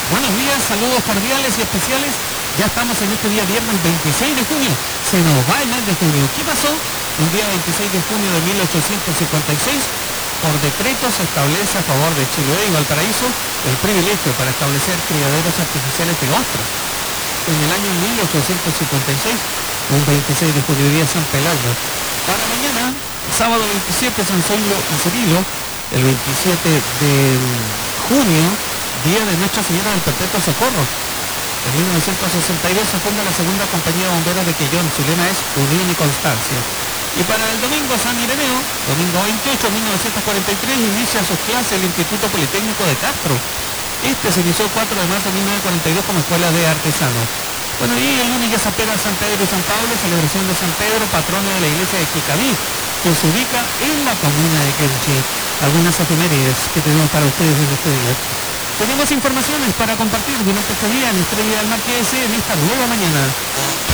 Buenos días, saludos cordiales y especiales. Ya estamos en este día viernes 26 de junio. Se nos va el mes de junio. ¿Qué pasó? Un día 26 de junio de 1856, por decreto se establece a favor de Chiloé y Valparaíso el privilegio para establecer criaderos artificiales de ostras. En el año 1856, un 26 de junio, día San Pelardo. Para mañana, sábado 27, San Zoilo y Cirilo. El 27 de junio, día de Nuestra Señora del Perpetuo Socorro. En 1962 se funda la segunda compañía de bomberos de Quellón. Su lema es Unión y Constancia. Y para el domingo San Ireneo, domingo 28 de 1943, inicia sus clases el Instituto Politécnico de Castro. Este se inició el 4 de marzo de 1942 como escuela de artesanos. Bueno, y el lunes ya se espera San Pedro y San Pablo, celebración de San Pedro, patrono de la iglesia de Quicaví, que se ubica en la comuna de Quenchi. Algunas efemérides que tenemos para ustedes en este día. Tenemos informaciones para compartir durante este día en Estrella del Marqués en esta nueva mañana.